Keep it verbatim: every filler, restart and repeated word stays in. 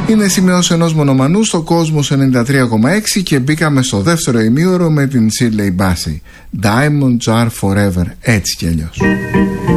Είναι σημείωση ενός μονομανού στο Κόσμος ενενήντα τρία κόμμα έξι και μπήκαμε στο δεύτερο ημίωρο με την Shirley Bassey. Diamonds are forever, έτσι κι αλλιώς.